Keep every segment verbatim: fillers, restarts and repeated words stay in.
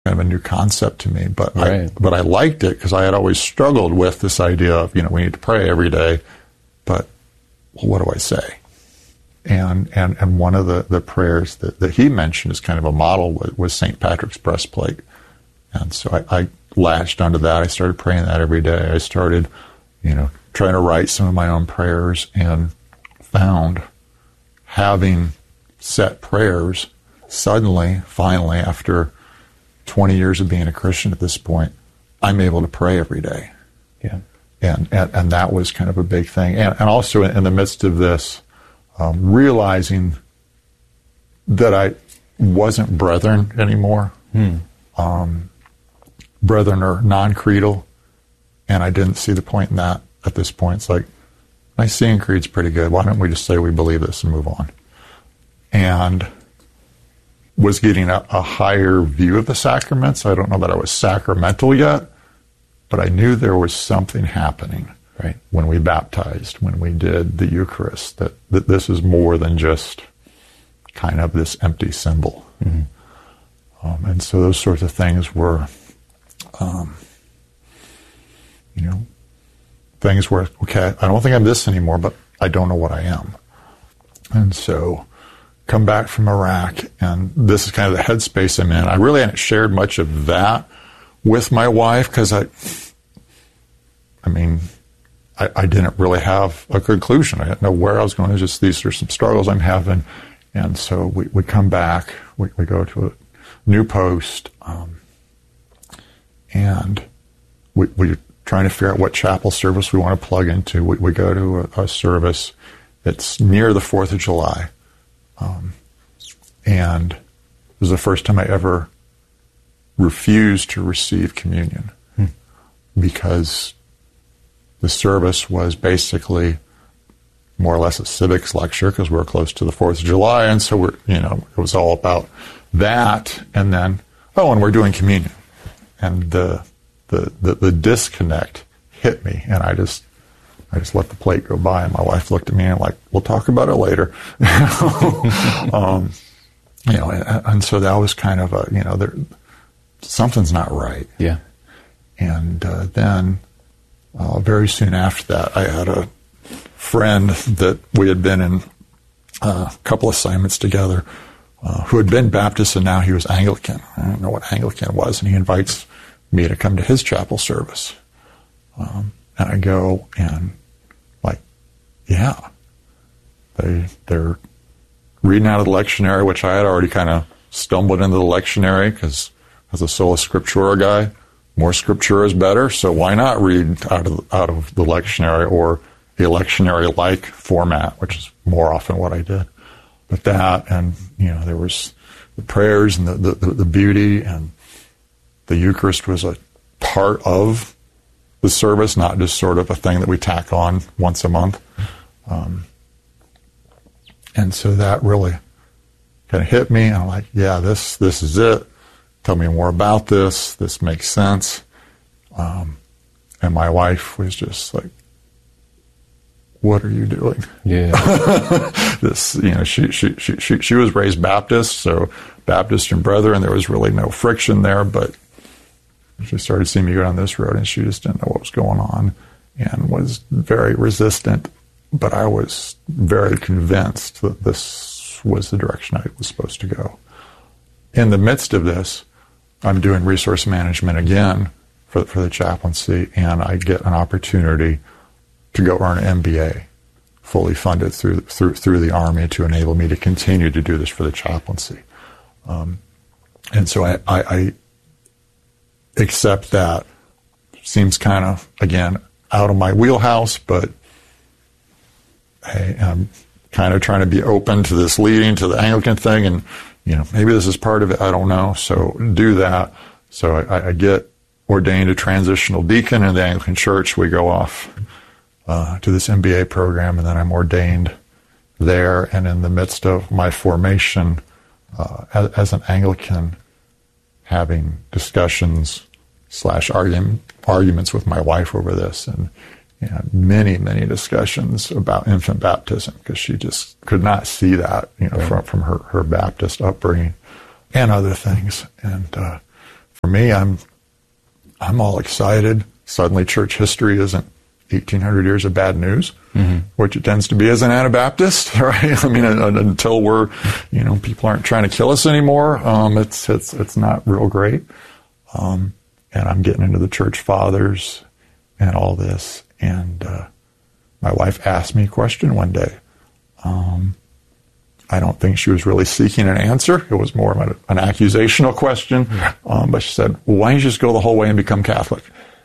kind of a new concept to me, but right. I, but I liked it because I had always struggled with this idea of, you know, we need to pray every day, but well, what do I say? And and and one of the, the prayers that, that he mentioned as kind of a model was, was Saint Patrick's breastplate. And so I, I latched onto that. I started praying that every day. I started, you know, trying to write some of my own prayers, and found having set prayers, suddenly, finally, after twenty years of being a Christian at this point, I'm able to pray every day. Yeah. And and, and that was kind of a big thing. And, and also in, in the midst of this, um, realizing that I wasn't brethren anymore. Hmm. Um, brethren are non-creedal, and I didn't see the point in that at this point. It's like, Nicene Creed's pretty good. Why don't we just say we believe this and move on? And was getting a, a higher view of the sacraments. I don't know that I was sacramental yet, but I knew there was something happening right. when we baptized, when we did the Eucharist, that, that this is more than just kind of this empty symbol. Mm-hmm. Um, and so those sorts of things were, um, you know, things where, okay, I don't think I'm this anymore, but I don't know what I am. And so come back from Iraq, and this is kind of the headspace I'm in. I really hadn't shared much of that with my wife because I, I mean, I, I didn't really have a conclusion. I didn't know where I was going. It's just these are some struggles I'm having. And so we, we come back, we, we go to a new post, um, and we, we're trying to figure out what chapel service we want to plug into. We, we go to a, a service that's near the fourth of July. Um, and it was the first time I ever refused to receive communion hmm. because the service was basically more or less a civics lecture because we were close to the fourth of July, and so we're, you know, it was all about that, and then, oh, and we're doing communion. And the the, the, the disconnect hit me, and I just I just let the plate go by, and my wife looked at me and like, we'll talk about it later. um, you know, and, and so that was kind of a, you know, there, something's not right. Yeah. And uh, then uh, very soon after that, I had a friend that we had been in uh, a couple assignments together uh, who had been Baptist, and now he was Anglican. I don't know what Anglican was, and he invites me to come to his chapel service. Um, and I go, and like, yeah, they, they're reading out of the lectionary, which I had already kind of stumbled into the lectionary because as a sola scriptura guy, more scriptura is better. So why not read out of, out of the lectionary or the lectionary-like format, which is more often what I did. But that, and, you know, there was the prayers and the, the, the beauty, and the Eucharist was a part of the service, not just sort of a thing that we tack on once a month. Um, and so that really kind of hit me. And I'm like, yeah, this this is it. Tell me more about this. This makes sense. Um, and my wife was just like, what are you doing? Yeah. this, you know, she, she, she, she, she was raised Baptist, so Baptist and Brethren, there was really no friction there, but she started seeing me go down this road, and she just didn't know what was going on and was very resistant. But I was very convinced that this was the direction I was supposed to go. In the midst of this, I'm doing resource management again for, for the chaplaincy, and I get an opportunity to go earn an M B A, fully funded through through through the Army, to enable me to continue to do this for the chaplaincy. Um, and so I, I, I accept that. Seems kind of, again, out of my wheelhouse, but hey, I'm kind of trying to be open to this leading to the Anglican thing, and, you know, maybe this is part of it, I don't know, so do that. So I, I get ordained a transitional deacon in the Anglican Church. We go off uh, to this M B A program, and then I'm ordained there, and in the midst of my formation uh, as, as an Anglican, having discussions slash argument, arguments with my wife over this, and you know, many, many discussions about infant baptism, because she just could not see that, you know, right. from, from her, her Baptist upbringing and other things. And uh, for me, I'm I'm all excited. Suddenly church history isn't eighteen hundred years of bad news, mm-hmm. which it tends to be as an Anabaptist, right? I mean, until we're, you know, people aren't trying to kill us anymore, um, it's it's it's not real great. Um, and I'm getting into the church fathers and all this. And uh, my wife asked me a question one day. Um, I don't think she was really seeking an answer. It was more of an, an accusational question. Um, but she said, well, why don't you just go the whole way and become Catholic?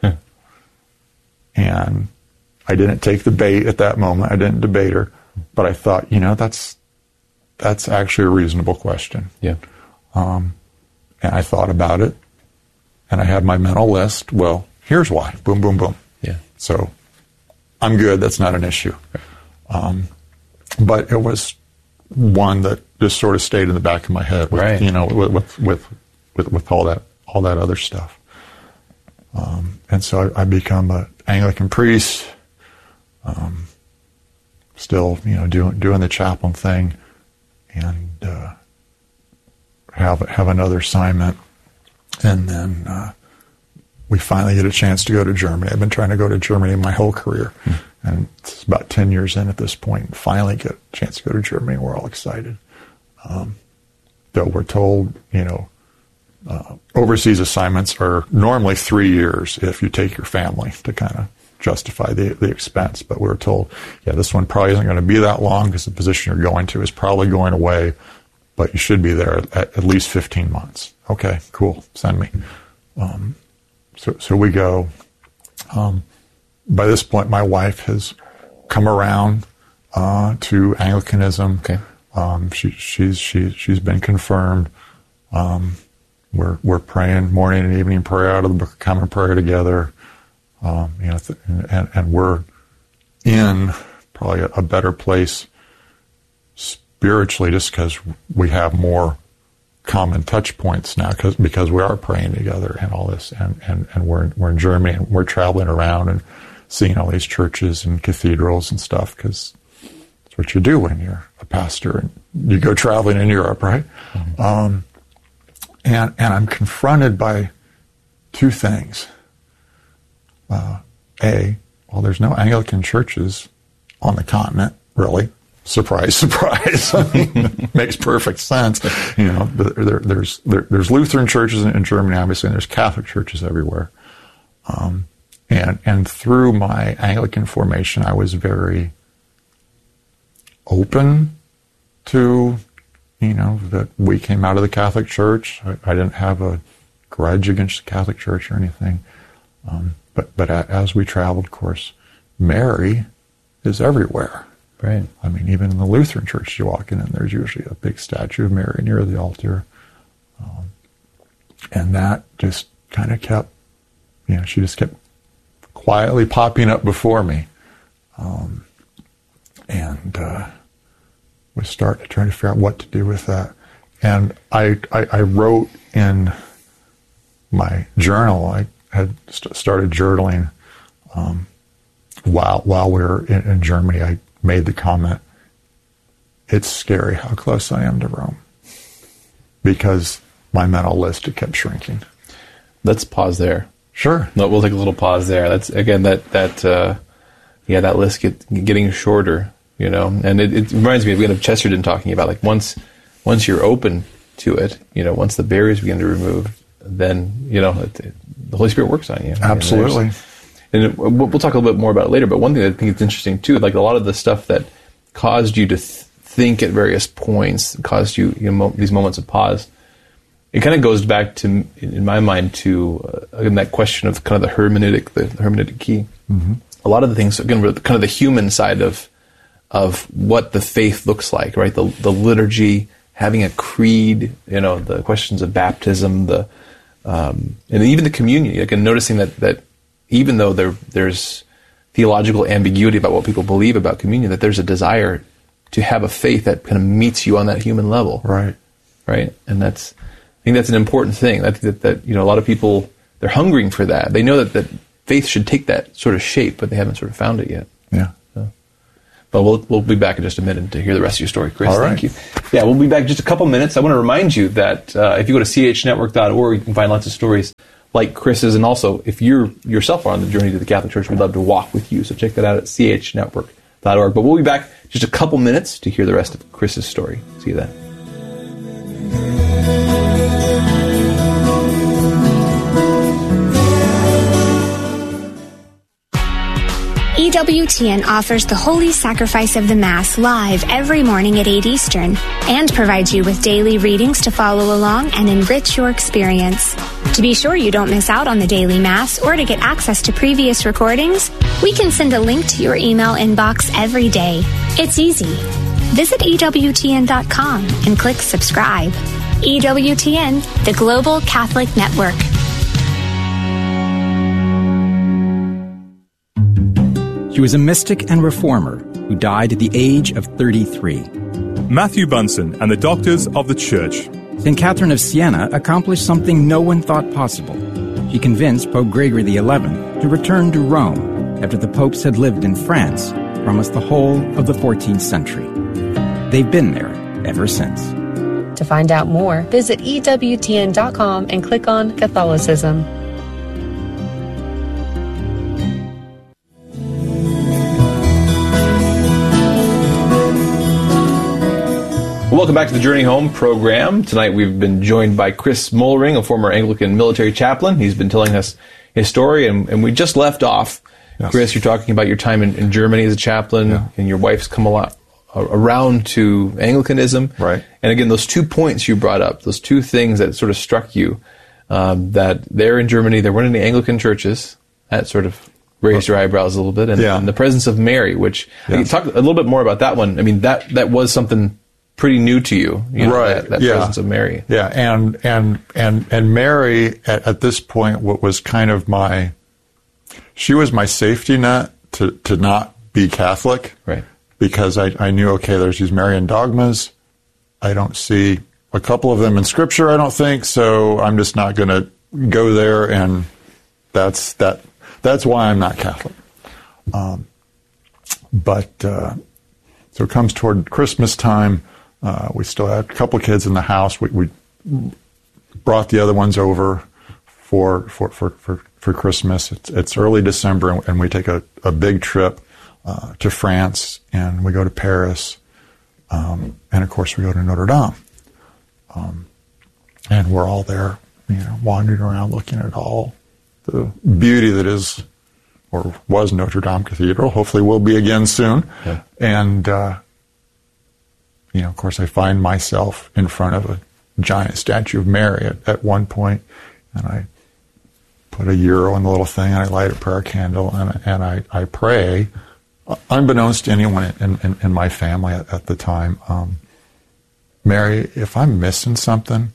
And I didn't take the bait at that moment. I didn't debate her. But I thought, you know, that's that's actually a reasonable question. Yeah. Um, and I thought about it. And I had my mental list. Well, here's why. Boom, boom, boom. Yeah. So I'm good. That's not an issue. Um, but it was one that just sort of stayed in the back of my head with, right. you know, with, with, with, with, with all that, all that other stuff. Um, and so I, I become an Anglican priest, um, still, you know, doing, doing the chaplain thing, and, uh, have, have another assignment. And then, uh, we finally get a chance to go to Germany. I've been trying to go to Germany my whole career. Mm. And it's about ten years in at this point, and finally get a chance to go to Germany. We're all excited. Um, though we're told, you know, uh, overseas assignments are normally three years if you take your family to kind of justify the, the expense. But we were told, yeah, this one probably isn't going to be that long because the position you're going to is probably going away, but you should be there at, at least fifteen months. Okay, cool, send me. Um, so, so we go. Um, by this point, my wife has come around uh, to Anglicanism. Okay. Um, she, she's she, she's been confirmed. Um, we're we're praying morning and evening prayer out of the Book of Common Prayer together. Um, you know, th- and, and we're in probably a, a better place spiritually, just because we have more common touch points now, because because we are praying together and all this, and, and, and we're we're in Germany and we're traveling around and seeing all these churches and cathedrals and stuff, because that's what you do when you're a pastor and you go traveling in Europe, right? Mm-hmm. Um, and and I'm confronted by two things. Uh, a, well, there's no Anglican churches on the continent, really. Surprise, surprise. I mean, it makes perfect sense. You know, there, there's there, there's Lutheran churches in, in Germany, obviously, and there's Catholic churches everywhere. Um, and and through my Anglican formation, I was very open to, you know, that we came out of the Catholic Church. I, I didn't have a grudge against the Catholic Church or anything. Um, but but as we traveled, of course, Mary is everywhere. Right. I mean, even in the Lutheran church, you walk in and there's usually a big statue of Mary near the altar. Um, and that just kind of kept, you know, she just kept quietly popping up before me. Um, and uh, we started to try to figure out what to do with that. And I, I, I wrote in my journal, I had st- started journaling um, while, while we were in, in Germany. I made the comment, it's scary how close I am to Rome, because my mental list, it kept shrinking. Let's pause there. Sure. No, we'll take a little pause there. That's, again, that, that uh, yeah, that list get, getting shorter, you know, and it, it reminds me again of Chesterton talking about, like, once once you're open to it, you know, once the barriers begin to remove, then, you know, it, it, the Holy Spirit works on you. Absolutely. And it, we'll talk a little bit more about it later, but one thing I think is interesting, too, like a lot of the stuff that caused you to th- think at various points, caused you, you know, mo- these moments of pause, it kind of goes back to, in my mind, to uh, again, that question of kind of the hermeneutic, the, the hermeneutic key. Mm-hmm. A lot of the things, again, kind of the human side of of what the faith looks like, right? The the liturgy, having a creed, you know, the questions of baptism, the um, and even the communion. Again, noticing that that. Even though there there's theological ambiguity about what people believe about communion, that there's a desire to have a faith that kind of meets you on that human level. Right. Right? And that's, I think that's an important thing. I think that, that, you know, a lot of people, they're hungering for that. They know that, that faith should take that sort of shape, but they haven't sort of found it yet. Yeah. So, But we'll we'll be back in just a minute to hear the rest of your story, Chris. All right. Thank you. Yeah, we'll be back in just a couple minutes. I want to remind you that uh, if you go to c h network dot org, you can find lots of stories like Chris's. And also, if you're yourself on the journey to the Catholic Church, we'd love to walk with you. So check that out at c h network dot org. But we'll be back just a couple minutes to hear the rest of Chris's story. See you then. E W T N offers the Holy Sacrifice of the Mass live every morning at eight Eastern and provides you with daily readings to follow along and enrich your experience. To be sure you don't miss out on the daily Mass or to get access to previous recordings, we can send a link to your email inbox every day. It's easy. Visit E W T N dot com and click subscribe. E W T N, the Global Catholic Network. She was a mystic and reformer who died at the age of thirty-three. Matthew Bunson and the Doctors of the Church. Saint Catherine of Siena accomplished something no one thought possible. She convinced Pope Gregory the eleventh to return to Rome after the popes had lived in France for almost the whole of the fourteenth century. They've been there ever since. To find out more, visit E W T N dot com and click on Catholicism. Welcome back to the Journey Home program. Tonight we've been joined by Chris Mollering, a former Anglican military chaplain. He's been telling us his story, and, and we just left off. Yes. Chris, you're talking about your time in, in Germany as a chaplain, yeah. and your wife's come a lot around to Anglicanism. Right. And again, those two points you brought up, those two things that sort of struck you, um, that they're in Germany, there weren't any Anglican churches. That sort of raised your eyebrows a little bit. And, yeah. and the presence of Mary, which, yes. talk a little bit more about that one. I mean, that, that was something pretty new to you, you know, right? That, that yeah. presence of Mary. Yeah, and and and and Mary at, at this point, what was kind of my, she was my safety net to to not be Catholic, right? Because I I knew, okay, there's these Marian dogmas. I don't see a couple of them in Scripture, I don't think, so I'm just not going to go there, and that's that. That's why I'm not Catholic. Um, but uh, so it comes toward Christmas time. Uh, we still had a couple of kids in the house. We, we brought the other ones over for for for for, for Christmas. It's, it's early December, and, and we take a, a big trip uh, to France, and we go to Paris, um, and of course we go to Notre Dame. Um, and we're all there, you know, wandering around, looking at all the beauty that is or was Notre Dame Cathedral. Hopefully, will be again soon. Yeah. And uh, you know, of course, I find myself in front of a giant statue of Mary at, at one point, and I put a euro in the little thing, and I light a prayer candle, and, and I, I pray, unbeknownst to anyone in, in, in my family at, at the time, um, Mary, if I'm missing something,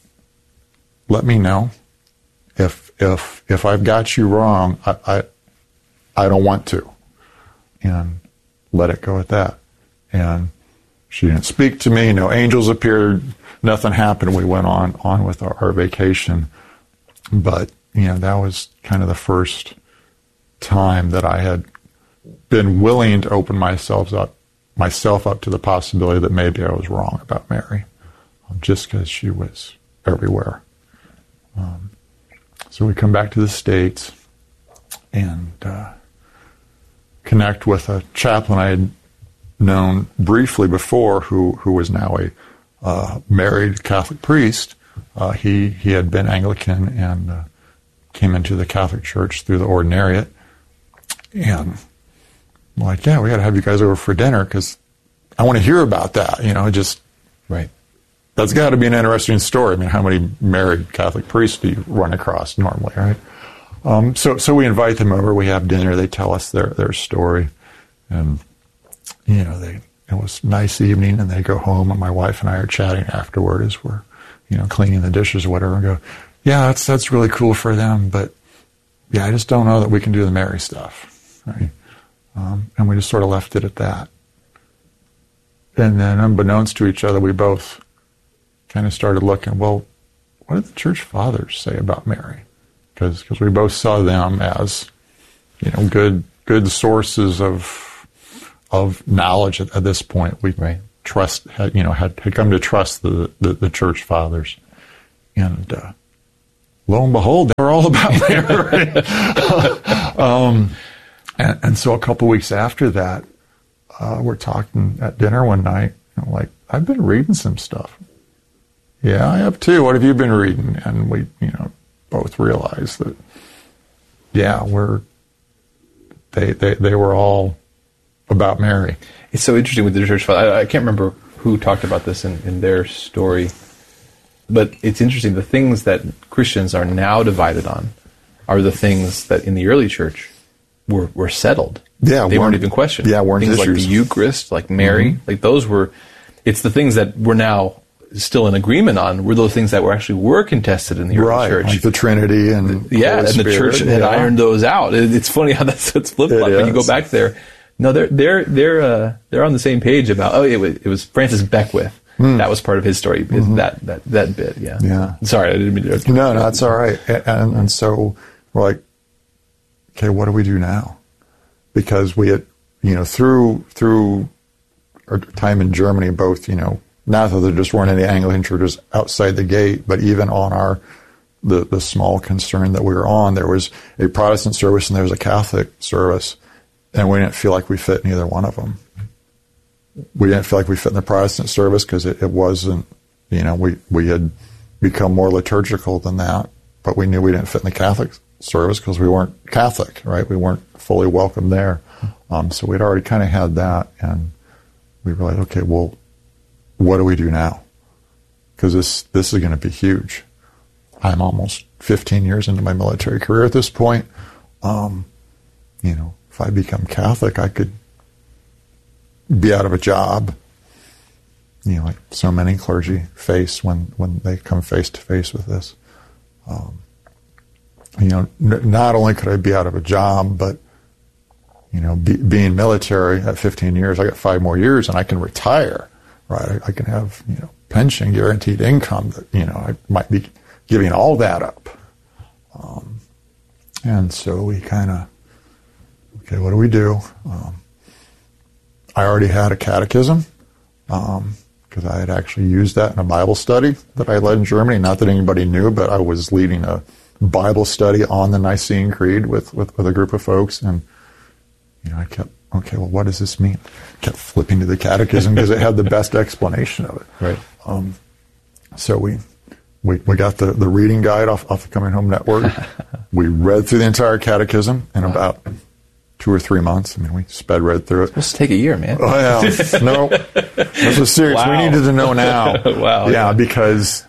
let me know. If if if I've got you wrong, I I, I don't want to, and let it go at that. And she didn't speak to me. No angels appeared. Nothing happened. We went on on with our, our vacation. But you know, that was kind of the first time that I had been willing to open myself up myself up to the possibility that maybe I was wrong about Mary, um, just because she was everywhere. Um, so we come back to the States and uh, connect with a chaplain I had known briefly before, who who was now a uh, married Catholic priest. Uh, he he had been Anglican and uh, came into the Catholic Church through the ordinariate. And I'm like, yeah, we got to have you guys over for dinner because I want to hear about that. You know, just right. That's got to be an interesting story. I mean, how many married Catholic priests do you run across normally, right? Um, so so we invite them over. We have dinner. They tell us their their story, and you know, they it was a nice evening, and they go home, and my wife and I are chatting afterward as we're, you know, cleaning the dishes or whatever, and go, yeah, that's that's really cool for them, but yeah, I just don't know that we can do the Mary stuff, right? Um, and we just sort of left it at that. And then, unbeknownst to each other, we both kind of started looking, well, what did the church fathers say about Mary? Because because we both saw them as, you know, good good sources of of knowledge at, at this point. We right. trust, had, you know, had, had come to trust the, the, the church fathers. And uh, lo and behold, they were all about Mary. um, and, and so a couple weeks after that, uh, we're talking at dinner one night. And I'm like, I've been reading some stuff. Yeah, I have too. What have you been reading? And we, you know, both realized that, yeah, we're, they, they, they were all about Mary. It's so interesting with the church father. I, I can't remember who talked about this in, in their story, but it's interesting. The things that Christians are now divided on are the things that in the early church were, were settled. Yeah, they weren't, weren't even questioned. Yeah, weren't things issues. Like the Eucharist, like Mary, mm-hmm. like those were. It's the things that we're now still in agreement on. Were those things that were actually were contested in the early right, church, like the Trinity and the, yeah, Holy and Spirit. the church had yeah. ironed those out. It, it's funny how that's it's flip flop. When you go back there, no, they're they're they're uh, they're on the same page about. Oh, it was it was Francis Beckwith. Mm. That was part of his story. Mm-hmm. That that that bit. Yeah. Yeah. Sorry, I didn't mean to. No, no, that's all right. And and so we're like, okay, what do we do now? Because we had, you know, through through our time in Germany, both, you know, not that there just weren't any Anglican churches outside the gate, but even on our the the small concern that we were on, there was a Protestant service and there was a Catholic service, and we didn't feel like we fit in either one of them. We didn't feel like we fit in the Protestant service because it, it wasn't, you know, we, we had become more liturgical than that, but we knew we didn't fit in the Catholic service because we weren't Catholic, right? We weren't fully welcome there. Um, so we'd already kind of had that, and we were like, okay, well, what do we do now? Because this, this is going to be huge. I'm almost fifteen years into my military career at this point. Um, you know, if I become Catholic, I could be out of a job, you know, like so many clergy face when, when they come face to face with this. Um, you know, n- not only could I be out of a job, but, you know, be, being military at fifteen years, I got five more years and I can retire, right? I, I can have, you know, pension, guaranteed income that, you know, I might be giving all that up. Um, and so we kind of, okay, what do we do? Um, I already had a catechism because um, I had actually used that in a Bible study that I led in Germany. Not that anybody knew, but I was leading a Bible study on the Nicene Creed with, with, with a group of folks. And, you know, I kept, okay, well, what does this mean? I kept flipping to the catechism because it had the best explanation of it. Right. Um, so we, we we got the, the reading guide off, off the Coming Home Network. We read through the entire catechism in wow. about two or three months. I mean, we sped right through it. Let's take a year, man. Oh, yeah. No, this was serious. Wow. We needed to know now. Wow. Yeah, yeah, because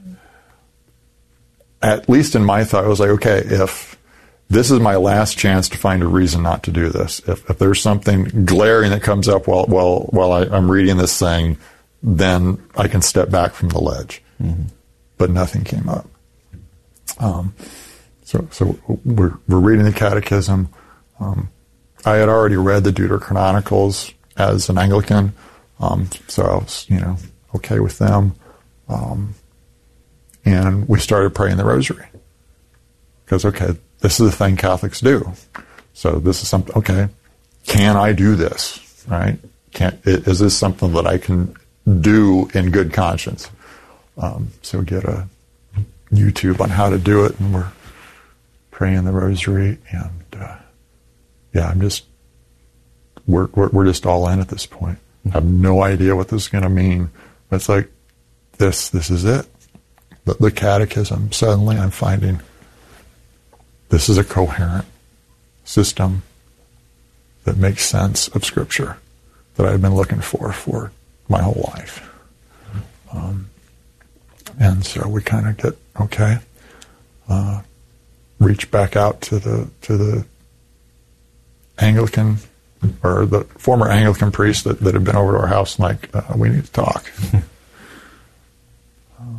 at least in my thought, I was like, okay, if this is my last chance to find a reason not to do this, if, if there's something glaring that comes up while while while I, I'm reading this thing, then I can step back from the ledge. Mm-hmm. But nothing came up. Um, so so we're we're reading the catechism. Um, I had already read the Deuterochronicles as an Anglican, um, so I was, you know, okay with them. Um, and we started praying the Rosary. Because, okay, this is the thing Catholics do. So this is something, okay, can I do this, right? Can, is this something that I can do in good conscience? Um, so get a YouTube on how to do it, and we're praying the Rosary, and uh, yeah, I'm just, we're, we're we're just all in at this point. I have no idea what this is going to mean, but it's like, this this is it. The, the catechism, suddenly I'm finding this is a coherent system that makes sense of Scripture that I've been looking for for my whole life. Um, and so we kind of get, okay, uh, reach back out to the to the Anglican, or the former Anglican priest that, that had been over to our house, and like, uh, we need to talk. uh,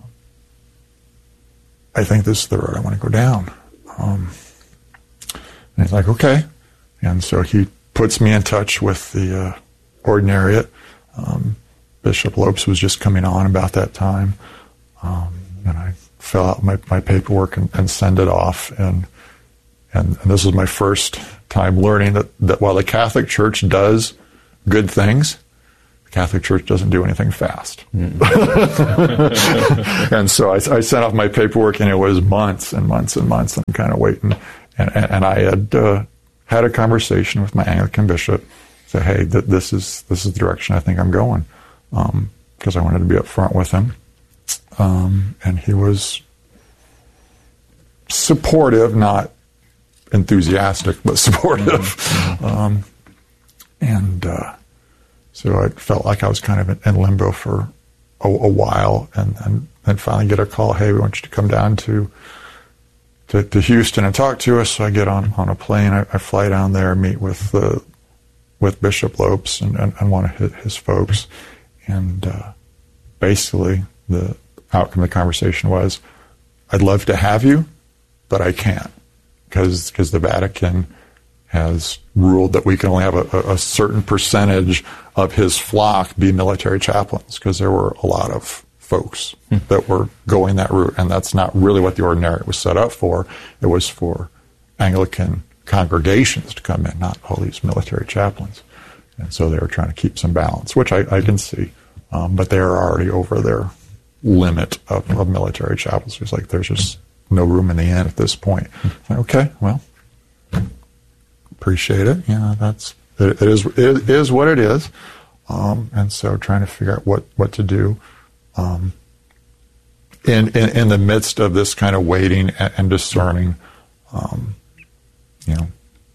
I think this is the road I want to go down. Um, and he's like, okay. And so he puts me in touch with the uh, ordinariate. Um, Bishop Lopes was just coming on about that time. Um, and I fill out my, my paperwork and, and send it off. And, and and this was my first time learning that, that while the Catholic Church does good things. The Catholic Church doesn't do anything fast. Mm. And so I, I sent off my paperwork, and it was months and months and months, and kind of waiting. And, and, and I had uh, had a conversation with my Anglican bishop, say, hey, th- this is this is the direction I think I'm going, because um, I wanted to be up front with him. Um, and he was supportive, not enthusiastic, but supportive. Mm-hmm. Um, and uh, so I felt like I was kind of in, in limbo for a, a while, and then and finally get a call, hey, we want you to come down to to, to Houston and talk to us. So I get on, on a plane, I, I fly down there, meet with the with Bishop Lopes and, and, and one of his, his folks, and uh, basically the outcome of the conversation was, I'd love to have you, but I can't, because because the Vatican has ruled that we can only have a, a certain percentage of his flock be military chaplains, because there were a lot of folks hmm. that were going that route, and that's not really what the ordinariate was set up for. It was for Anglican congregations to come in, not all these military chaplains. And so they were trying to keep some balance, which I, I can see, um, but they're already over their limit of, of military chaplains. It's like there's just no room in the inn at this point. Like, okay, well, appreciate it. You know, that's it, it is it is what it is. Um, and so trying to figure out what, what to do um, in, in in the midst of this kind of waiting and, and discerning. Um, you know,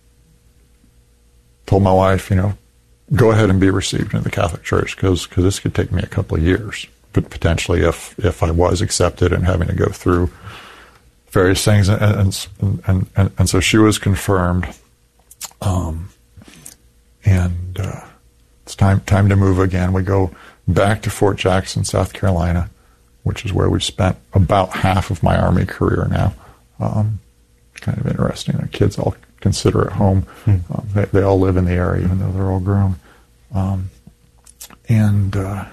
told my wife, you know, go ahead and be received into the Catholic Church, because because this could take me a couple of years, but potentially if if I was accepted and having to go through various things, and and and, and, and so she was confirmed, um, and uh, it's time time to move again. We go back to Fort Jackson, South Carolina, which is where we've spent about half of my Army career now. Um, kind of interesting. The kids all consider it home. Hmm. Um, they, they all live in the area, even though they're all grown. Um, and uh,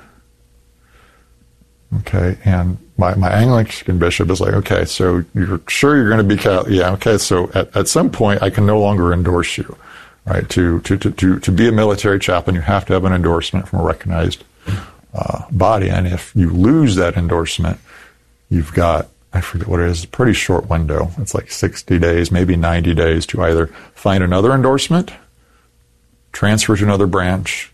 okay, and my, my Anglican bishop is like, okay, so you're sure you're going to be Catholic? Yeah, okay. So at, at some point, I can no longer endorse you, right? To to to to to be a military chaplain, you have to have an endorsement from a recognized uh, body, and if you lose that endorsement, you've got, I forget what it is, a pretty short window. It's like sixty days, maybe ninety days to either find another endorsement, transfer to another branch,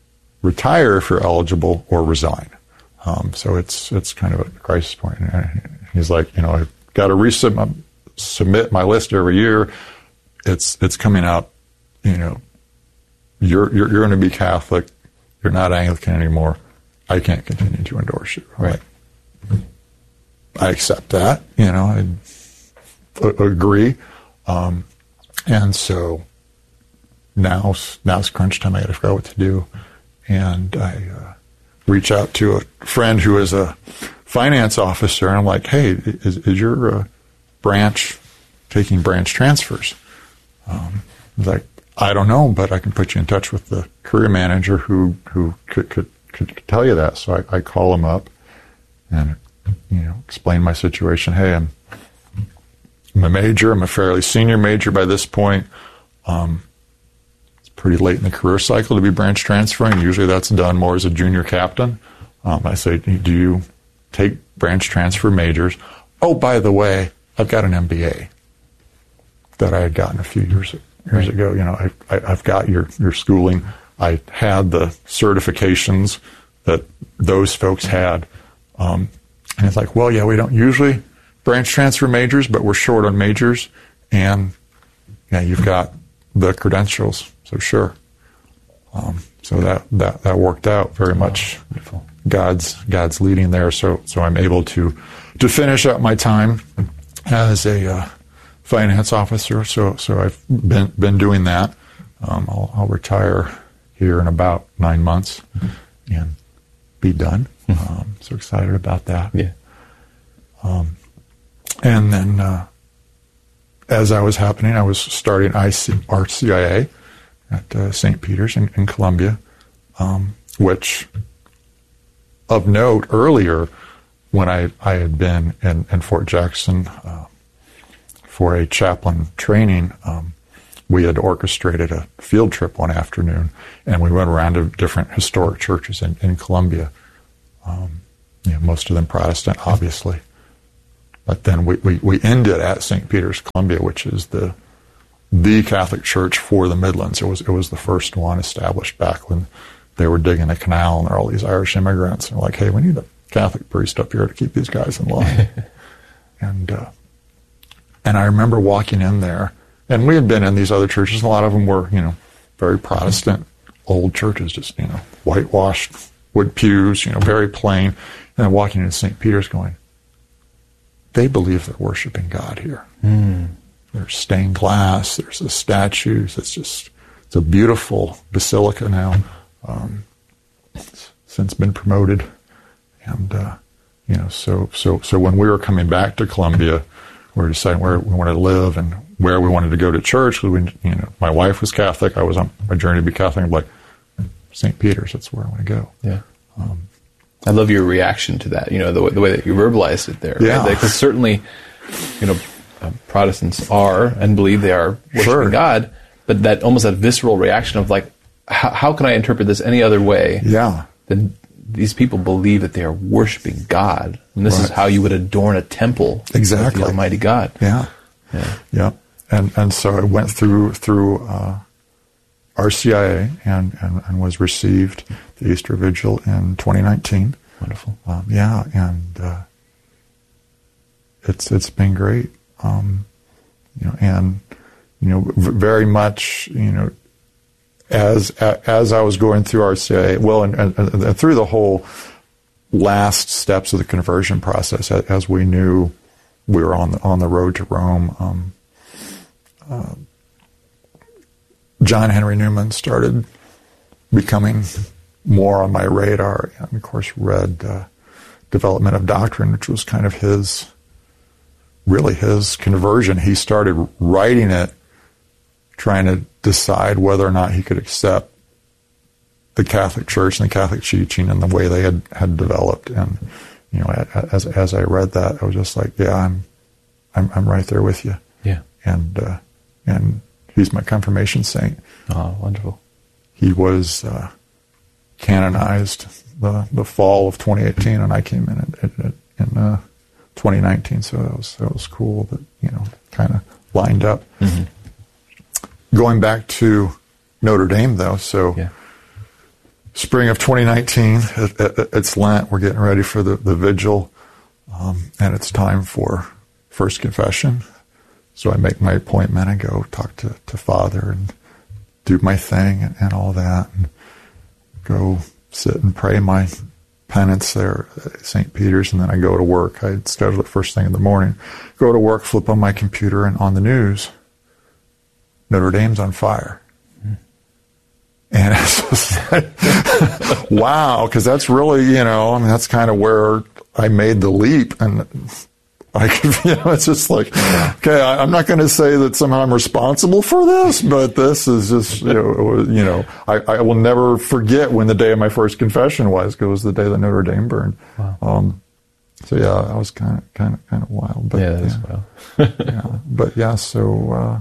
retire if you're eligible, or resign. Um, so it's it's kind of a crisis point. And he's like, you know, I've got to resubmit submit my list every year. It's it's coming out, you know, you're you're, you're going to be Catholic. You're not Anglican anymore. I can't continue to endorse you. Right. Like, I accept that, you know, I a- agree. Um, and so now, now's crunch time. I got to figure out what to do. And I uh, reach out to a friend who is a finance officer, and I'm like, hey, is, is your uh, branch taking branch transfers? Um, he's like, I don't know, but I can put you in touch with the career manager who, who could, could, could tell you that. So I, I call him up and, you know, explain my situation. Hey, I'm, I'm a major. I'm a fairly senior major by this point. Um, it's pretty late in the career cycle to be branch transferring. Usually that's done more as a junior captain. Um, I say, do you take branch transfer majors? Oh, by the way, I've got an M B A that I had gotten a few years years ago. You know, I, I, I've got your, your schooling. I had the certifications that those folks had. Um, And it's like, well, yeah, we don't usually branch transfer majors, but we're short on majors, and yeah, you've got the credentials, so sure. Um, so that, that that worked out very much. Oh, God's God's leading there, so so I'm able to to finish up my time as a uh, finance officer. So so I've been been doing that. Um, I'll, I'll retire here in about nine months mm-hmm. and be done. Um, so excited about that. Yeah. Um, and then, uh, as I was happening, I was starting I C, R C I A at uh, Saint Peter's in, in Columbia, um, which, of note, earlier when I, I had been in, in Fort Jackson uh, for a chaplain training, um, we had orchestrated a field trip one afternoon, and we went around to different historic churches in, in Colombia. Um, you know, most of them Protestant, obviously. But then we, we, we ended at Saint Peter's, Colombia, which is the the Catholic church for the Midlands. It was it was the first one established back when they were digging a canal, and there were all these Irish immigrants. And they're like, hey, we need a Catholic priest up here to keep these guys in line. and uh, and I remember walking in there, and we had been in these other churches. A lot of them were, you know, very Protestant, old churches, just, you know, whitewashed wood pews, you know, very plain. And then walking into Saint Peter's going, they believe they're worshiping God here. Mm. There's stained glass. There's the statues. It's just, it's a beautiful basilica now. Um, it's since been promoted. And, uh, you know, so, so, so when we were coming back to Colombia, we were deciding where we wanted to live and where we wanted to go to church. We, you know, my wife was Catholic. I was on my journey to be Catholic. I'm like, Saint Peter's, that's where I want to go. Yeah. Um, I love your reaction to that, you know, the, the way that you verbalized it there. Yeah. Because certainly, you know, uh, Protestants are and believe they are worshiping Sure. God, but that almost that visceral reaction of like, how, how can I interpret this any other way yeah. than these people believe that they are worshiping God? And this is Right. how you would adorn a temple Exactly. of the Almighty God. Yeah. Yeah. Yeah. And and so I went through through uh, R C I A and, and, and was received the Easter Vigil in twenty nineteen. Wonderful. Um, yeah, and uh, it's it's been great. Um, you know, and you know, v- very much, you know, as as I was going through R C I A, well, and, and, and through the whole last steps of the conversion process, as we knew we were on the, on the road to Rome. Um, uh, John Henry Newman started becoming more on my radar, and of course read uh, Development of Doctrine, which was kind of his, really his conversion. He started writing it, trying to decide whether or not he could accept the Catholic Church and the Catholic teaching and the way they had, had developed. And you know, as as I read that, I was just like, yeah, I'm I'm I'm right there with you. Yeah. And uh, and he's my confirmation saint. Oh, wonderful. He was uh, canonized the the fall of twenty eighteen, and I came in in, in uh, twenty nineteen. So that was that was cool. That, you know, kind of lined up. Mm-hmm. Going back to Notre Dame, though, so Yeah. spring of twenty nineteen, it, it, it's Lent. We're getting ready for the the vigil, um, and it's time for first confession. So I make my appointment and go talk to, to Father and do my thing and, and all that, and go sit and pray my penance there at Saint Peter's, and then I go to work. I schedule it first thing in the morning. Go to work, flip on my computer, and on the news, Notre Dame's on fire. And it's just like, wow, because that's really, you know, I mean, that's kind of where I made the leap. And I could, you know, it's just like, okay, I, I'm not going to say that somehow I'm responsible for this, but this is just, you know, you know I, I will never forget when the day of my first confession was, because it was the day that Notre Dame burned. Wow. Um, so yeah, that was kind of, kind of, kind of wild. But, Yeah, that is yeah, wild. yeah, but yeah, so uh,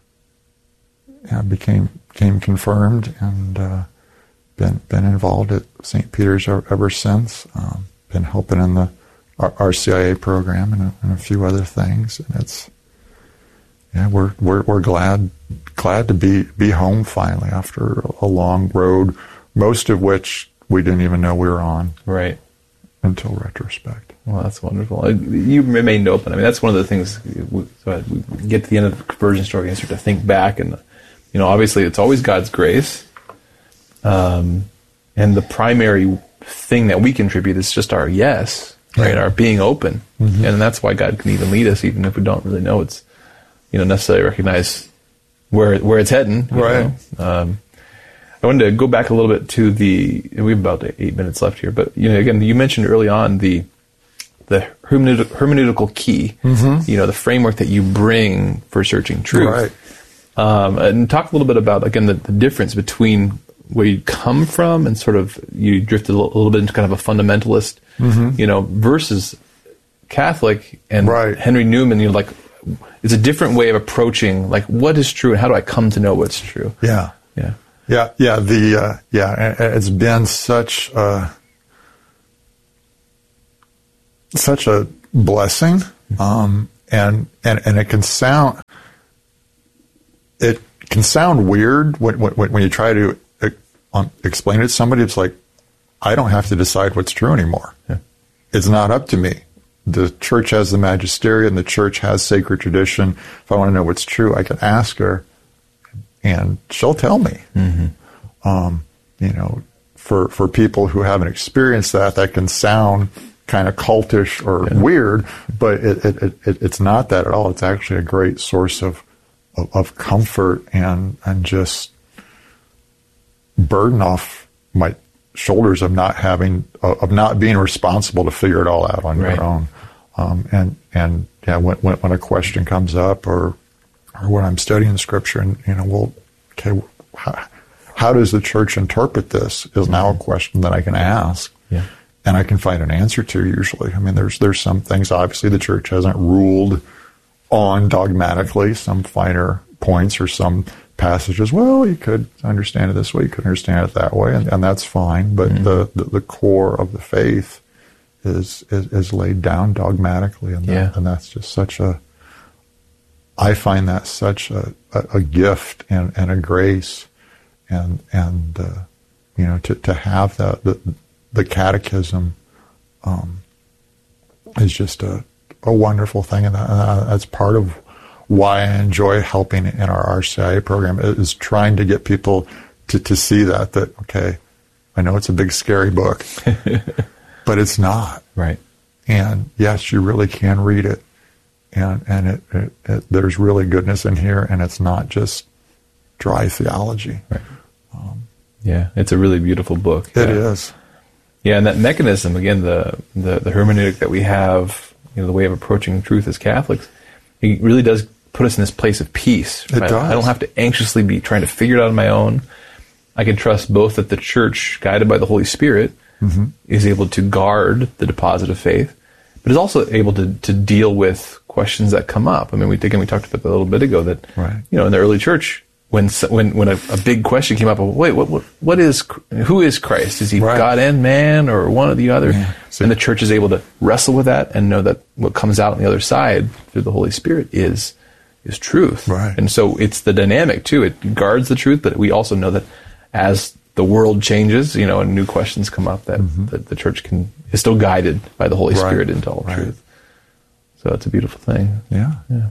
yeah, became became confirmed and uh, been been involved at Saint Peter's ever since. Um, been helping in the R C I A program and a, and a few other things, and it's yeah, we're we're we're glad glad to be be home finally after a long road, most of which we didn't even know we were on Right. until retrospect. Well, that's wonderful. Uh, You remained open. I mean, that's one of the things. We, so we get to the end of the conversion story and start to think back, and you know, obviously, it's always God's grace, um, and the primary thing that we contribute is just our yes, right? Yeah. Our being open, Mm-hmm. and that's why God can even lead us, even if we don't really know it's, you know, necessarily recognize where where it's heading. you Right. know. Um, I wanted to go back a little bit to the. We have about eight minutes left here, but you know, again, you mentioned early on the the hermeneutic, hermeneutical key. Mm-hmm. You know, the framework that you bring for searching truth. Right. Um, and talk a little bit about, again, the, the difference between where you come from and sort of you drifted a little, a little bit into kind of a fundamentalist, Mm-hmm. you know, versus Catholic and Right. Henry Newman. You're like, it's a different way of approaching, like, what is true and how do I come to know what's true? Yeah. Yeah. Yeah. Yeah. The, uh, yeah, it's been such a, such a blessing. Um, and, and, and it can sound, it can sound weird when, when, when you try to um, explain it to somebody. It's like, I don't have to decide what's true anymore. Yeah. It's not up to me. The church has the magisterium, the church has sacred tradition. If I want to know what's true, I can ask her, and she'll tell me. Mm-hmm. Um, you know, for for people who haven't experienced that, that can sound kind of cultish or yeah. weird, but it, it, it, it's not that at all. It's actually a great source of of, of comfort and and just burden off my shoulders of not having, of not being responsible to figure it all out on right. your own. Um, and, and, yeah, when, when, when a question comes up or, or when I'm studying scripture and, you know, well, okay, how, how does the church interpret this is now a question that I can ask. Yeah. And I can find an answer to usually. I mean, there's, there's some things obviously the church hasn't ruled on dogmatically, some finer points or some passages, well, you could understand it this way, you could understand it that way, and, and that's fine. But mm-hmm. the, the, the core of the faith is is, is laid down dogmatically, and, yeah. that, and that's just such a, I find that such a, a, a gift and, and a grace, and and uh, you know, to, to have that, the, the catechism um, is just a, a wonderful thing, and that, uh, that's part of why I enjoy helping in our R C I A program, is trying to get people to, to see that, that, okay, I know it's a big, scary book, but it's not. Right. And yes, you really can read it, and, and it, it, it, there's really goodness in here, and it's not just dry theology. Right. Um, yeah, it's a really beautiful book. It yeah. is. Yeah, and that mechanism, again, the, the, the hermeneutic that we have, you know, the way of approaching truth as Catholics, it really does put us in this place of peace. It does. I don't have to anxiously be trying to figure it out on my own. I can trust both that the church, guided by the Holy Spirit, mm-hmm. is able to guard the deposit of faith, but is also able to, to deal with questions that come up. I mean, we again we talked about that a little bit ago that right. you know, in the early church, when when when a, a big question came up, of, wait, what, what what is who is Christ? Is he right. God and man, or one or the other? Yeah. So, and the church is able to wrestle with that and know that what comes out on the other side through the Holy Spirit is is truth. Right. And so it's the dynamic too. It guards the truth, but we also know that as the world changes, you know, and new questions come up, that, mm-hmm. that the church can is still guided by the Holy right. Spirit into all right. truth. So it's a beautiful thing. Yeah. Yeah.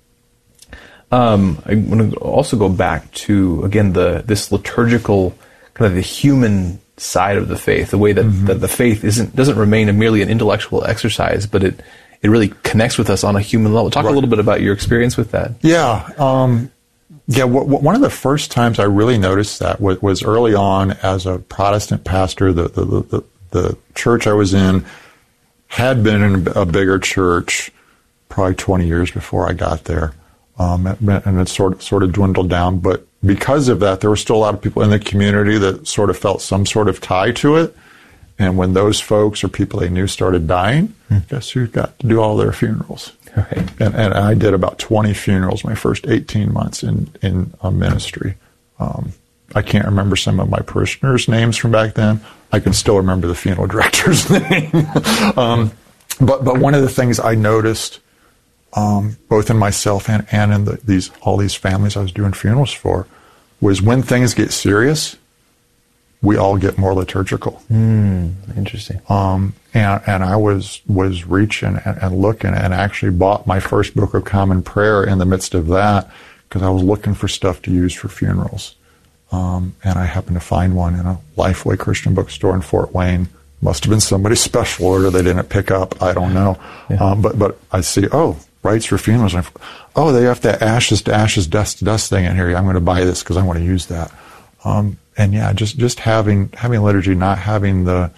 Um, I want to also go back to, again, the this liturgical, kind of the human side of the faith, the way that, mm-hmm. that the faith isn't doesn't remain a merely an intellectual exercise, but it it really connects with us on a human level. Talk right. a little bit about your experience with that. Yeah. Um, yeah, w- w- one of the first times I really noticed that was, was early on as a Protestant pastor. The, the, the, the church I was in had been in a bigger church probably twenty years before I got there. Um, and it sort of, sort of dwindled down. But because of that, there were still a lot of people in the community that sort of felt some sort of tie to it. And when those folks or people they knew started dying, hmm. guess who got to do all their funerals? Right. And, and I did about twenty funerals my first eighteen months in, in a ministry. Um, I can't remember some of my parishioners' names from back then. I can still remember the funeral director's name. um, but, but one of the things I noticed, um, both in myself and, and in the, these all these families I was doing funerals for, was when things get serious, we all get more liturgical. Mm, interesting. Um, and, and I was, was reaching and, and looking, and actually bought my first Book of Common Prayer in the midst of that, because I was looking for stuff to use for funerals. Um, and I happened to find one in a Lifeway Christian bookstore in Fort Wayne. Must have been somebody's special order they didn't pick up. I don't know. Yeah. Um, but, but I see, oh, rites for funerals. And oh, they have that ashes to ashes, dust to dust thing in here. I'm going to buy this because I want to use that. Um, and yeah, just, just having, having liturgy, not having the,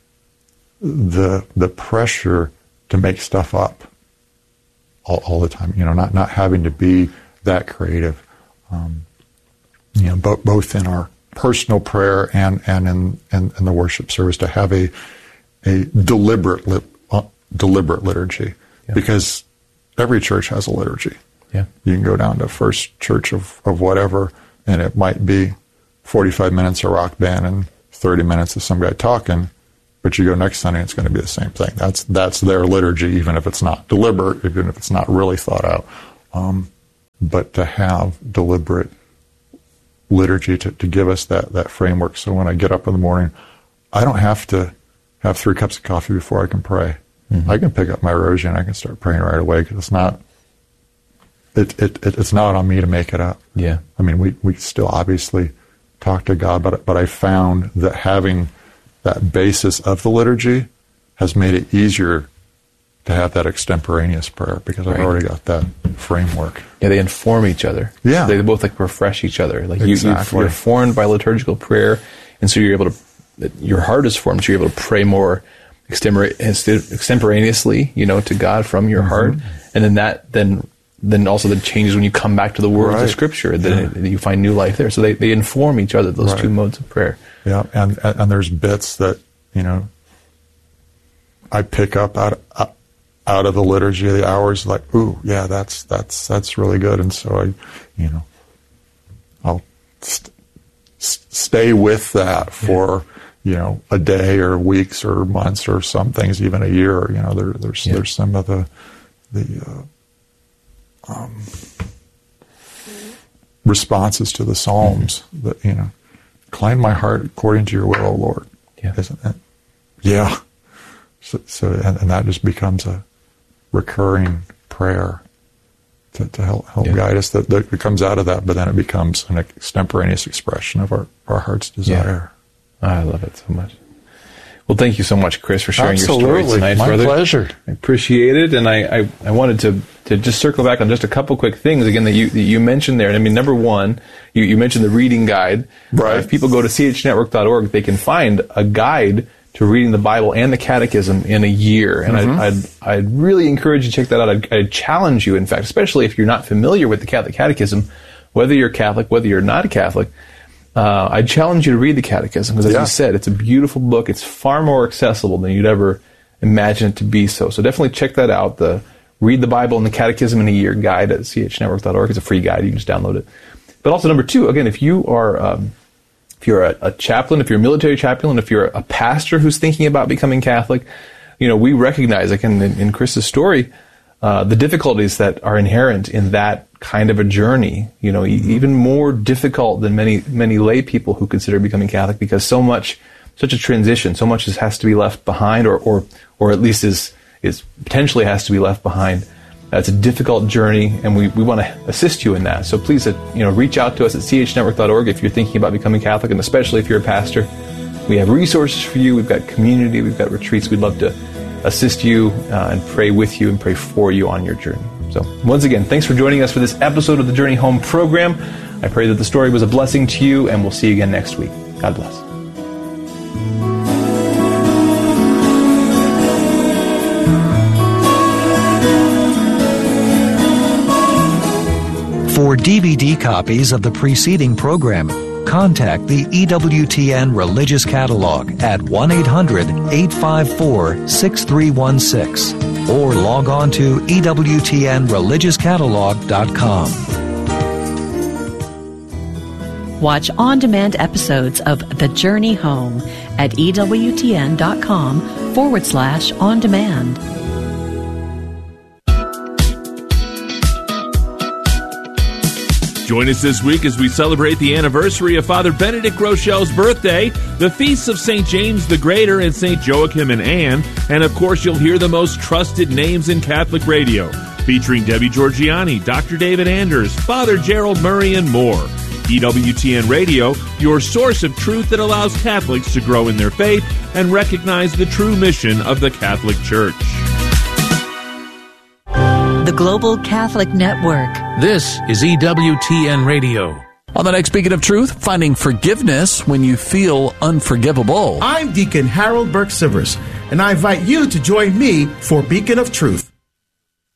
the, the pressure to make stuff up all, all the time, you know, not, not having to be that creative, um, you know, bo- both in our personal prayer and, and in, in, in the worship service, to have a, a deliberate, li- uh, deliberate liturgy, yeah. because every church has a liturgy. Yeah. You can go down to First Church of, of whatever, and it might be forty-five minutes of rock band and thirty minutes of some guy talking, but you go next Sunday, it's going to be the same thing. That's that's their liturgy, even if it's not deliberate, even if it's not really thought out. Um, but to have deliberate liturgy to, to give us that, that framework. So when I get up in the morning, I don't have to have three cups of coffee before I can pray. Mm-hmm. I can pick up my rosary and I can start praying right away, because it's not it, it, it it's not on me to make it up. Yeah. I mean, we, we still obviously talk to God, but but I found that having that basis of the liturgy has made it easier to have that extemporaneous prayer, because I've right. already got that framework. Yeah, they inform each other. Yeah. They both like refresh each other. Like exactly. you, you're formed by liturgical prayer, and so you're able to, your heart is formed, so you're able to pray more extemporaneously, you know, to God from your mm-hmm. heart. And then that then then also then changes when you come back to the words right. of Scripture. Then yeah. it, you find new life there. So they, they inform each other, those right. two modes of prayer. Yeah, and, and and there's bits that, you know, I pick up out of, out of the liturgy of the hours, like, ooh, yeah, that's that's that's really good. And so I, you know, I'll st- stay with that for, yeah. you know, a day or weeks or months or some things, even a year. You know, there, there's yeah. there's some of the the uh, um, responses to the Psalms mm-hmm. that, you know, incline my heart according to your will, O Lord. Yeah. Isn't it? Yeah. So, so and, and that just becomes a recurring prayer to, to help help yeah. guide us. That, that it comes out of that, but then it becomes an extemporaneous expression of our, our heart's desire. Yeah. I love it so much. Well, thank you so much, Chris, for sharing Absolutely. your story tonight, My brother. My pleasure. I appreciate it, and I, I, I wanted to, to just circle back on just a couple quick things, again, that you that you mentioned there. And I mean, number one, you, you mentioned the reading guide. Right. Uh, if people go to c h network dot org, they can find a guide to reading the Bible and the Catechism in a year. And mm-hmm. I'd, I'd, I'd really encourage you to check that out. I'd, I'd challenge you, in fact, especially if you're not familiar with the Catholic Catechism, whether you're Catholic, whether you're not a Catholic, Uh, I challenge you to read the Catechism, because as yeah. you said, it's a beautiful book. It's far more accessible than you'd ever imagine it to be so. So definitely check that out. The Read the Bible and the Catechism in a Year guide at c h network dot org. It's a free guide. You can just download it. But also, number two, again, if you are um, if you're a, a chaplain, if you're a military chaplain, if you're a pastor who's thinking about becoming Catholic, you know, we recognize, like in, in Chris's story, uh, the difficulties that are inherent in that kind of a journey, you know, e- even more difficult than many, many lay people who consider becoming Catholic, because so much, such a transition, so much is, has to be left behind, or, or, or at least is, is potentially has to be left behind. Uh, it's a difficult journey, and we, we want to assist you in that. So please, uh, you know, reach out to us at c h network dot org if you're thinking about becoming Catholic, and especially if you're a pastor. We have resources for you. We've got community. We've got retreats. We'd love to assist you uh, and pray with you and pray for you on your journey. So once again, thanks for joining us for this episode of the Journey Home program. I pray that the story was a blessing to you, and we'll see you again next week. God bless. For D V D copies of the preceding program, contact the E W T N Religious Catalog at one eight hundred eight five four six three one six or log on to E W T N religious catalog dot com. Watch on-demand episodes of The Journey Home at E W T N dot com forward slash on demand. Join us this week as we celebrate the anniversary of Father Benedict Rochelle's birthday, the feasts of Saint James the Greater and Saint Joachim and Anne, and of course you'll hear the most trusted names in Catholic radio, featuring Debbie Georgiani, Doctor David Anders, Father Gerald Murray, and more. E W T N Radio, your source of truth that allows Catholics to grow in their faith and recognize the true mission of the Catholic Church. The Global Catholic Network. This is E W T N Radio. On the next Beacon of Truth, finding forgiveness when you feel unforgivable. I'm Deacon Harold Burke Sivers, and I invite you to join me for Beacon of Truth.